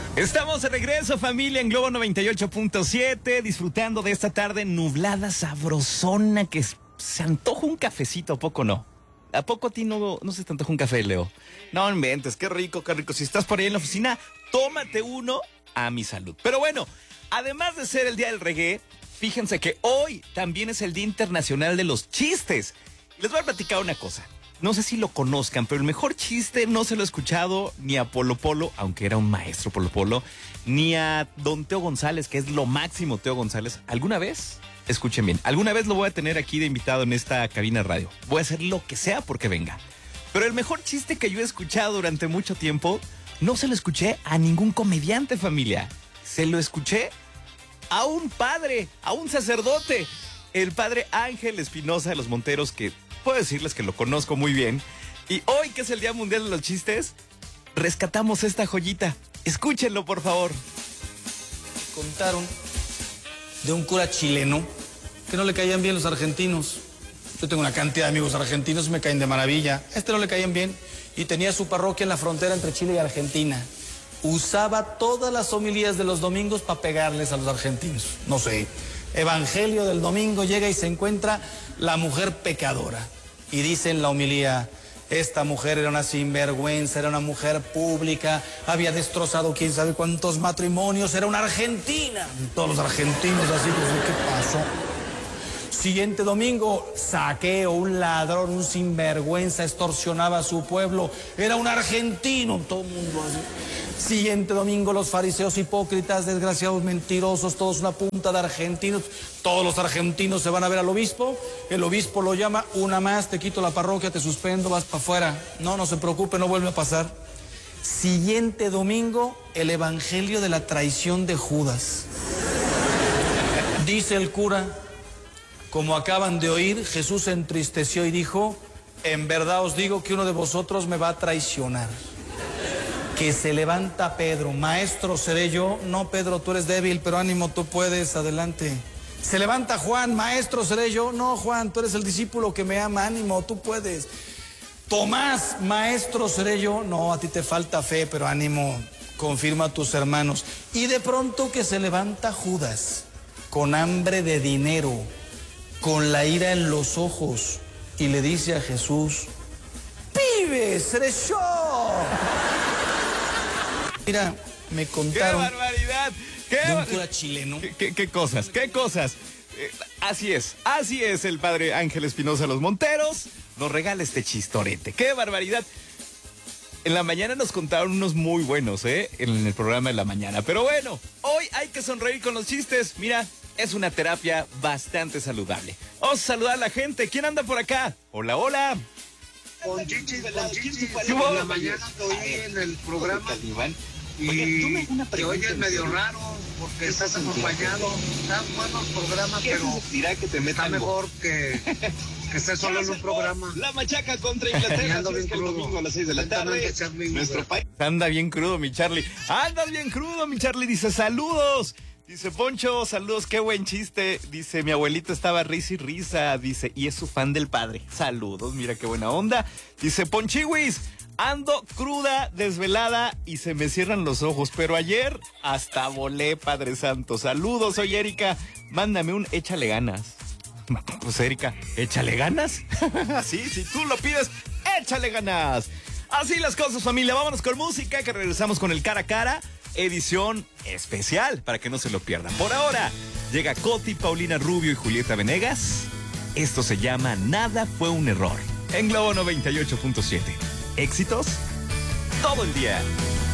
Estamos de regreso, familia, en Globo 98.7, disfrutando de esta tarde nublada, sabrosona, que se antoja un cafecito, ¿a poco no? ¿A poco a ti no se te antoja un café, Leo? No inventes, qué rico, qué rico. Si estás por ahí en la oficina, tómate uno a mi salud. Pero bueno, además de ser el Día del Reggae, fíjense que hoy también es el Día Internacional de los Chistes. Les voy a platicar una cosa. No sé si lo conozcan, pero el mejor chiste no se lo he escuchado ni a Polo Polo, aunque era un maestro Polo Polo, ni a don Teo González, que es lo máximo Teo González. ¿Alguna vez? Escuchen bien, alguna vez lo voy a tener aquí de invitado en esta cabina de radio. Voy a hacer lo que sea porque venga. Pero el mejor chiste que yo he escuchado durante mucho tiempo, no se lo escuché a ningún comediante, familia. Se lo escuché a un padre, a un sacerdote, el padre Ángel Espinosa de los Monteros, que puedo decirles que lo conozco muy bien. Y hoy, que es el Día Mundial de los Chistes, rescatamos esta joyita. Escúchenlo, por favor. Contaron de un cura chileno que no le caían bien los argentinos. Yo tengo una cantidad de amigos argentinos y me caen de maravilla. A este no le caían bien y tenía su parroquia en la frontera entre Chile y Argentina. Usaba todas las homilías de los domingos para pegarles a los argentinos. No sé, Evangelio del domingo, llega y se encuentra la mujer pecadora. Y dice en la homilía: esta mujer era una sinvergüenza, era una mujer pública, había destrozado quién sabe cuántos matrimonios, era una argentina. Y todos los argentinos así, pues, ¿qué pasó? Siguiente domingo, saqueo, un ladrón, un sinvergüenza, extorsionaba a su pueblo, era un argentino, todo el mundo así. Siguiente domingo, los fariseos hipócritas, desgraciados, mentirosos, todos una punta de argentinos. Todos los argentinos se van a ver al obispo, el obispo lo llama: una más, te quito la parroquia, te suspendo, vas para afuera. No se preocupe, no vuelve a pasar. Siguiente domingo, el evangelio de la traición de Judas. Dice el cura: como acaban de oír, Jesús se entristeció y dijo: en verdad os digo que uno de vosotros me va a traicionar. Que se levanta Pedro: maestro, ¿seré yo? No, Pedro, tú eres débil, pero ánimo, tú puedes, adelante. Se levanta Juan: maestro, ¿seré yo? No, Juan, tú eres el discípulo que me ama, ánimo, tú puedes. Tomás: maestro, ¿seré yo? No, a ti te falta fe, pero ánimo, confirma a tus hermanos. Y de pronto que se levanta Judas, con hambre de dinero, con la ira en los ojos, y le dice a Jesús: ¡pibe, seré yo! Mira, me contaron. ¡Qué barbaridad! De un cura chileno. ¿Qué cosas? ¿Qué cosas? Así es el padre Ángel Espinosa de los Monteros. Nos regala este chistorete. ¡Qué barbaridad! En la mañana nos contaron unos muy buenos, en el programa de la mañana. Pero bueno, hoy hay que sonreír con los chistes. Mira, es una terapia bastante saludable. Vamos a saludar a la gente. ¿Quién anda por acá? Hola, hola. Con Chichi, en la mañana te oí en el programa y te oyes medio raro porque estás acompañado. Están buenos programas, pero está mejor que estés solo en un programa. La machaca contra Inglaterra. Ando bien crudo. Domingo a las 6 de la tarde. Nuestro país. Anda bien crudo, mi Charlie. Andas bien crudo, mi Charlie. Dice: saludos. Dice Poncho: saludos, qué buen chiste. Dice: mi abuelito estaba risa y risa. Dice: y es su fan del padre. Saludos, mira qué buena onda. Dice Ponchiwis: ando cruda, desvelada y se me cierran los ojos, pero ayer hasta volé, Padre Santo. Saludos, soy Erika. Mándame un échale ganas. Pues Erika, ¿échale ganas? Sí, si tú lo pides, échale ganas. Así las cosas, familia. Vámonos con música, que regresamos con el cara a cara. Edición especial para que no se lo pierdan. Por ahora llega Coti, Paulina Rubio y Julieta Venegas. Esto se llama Nada fue un error. En Globo 98.7. Éxitos todo el día.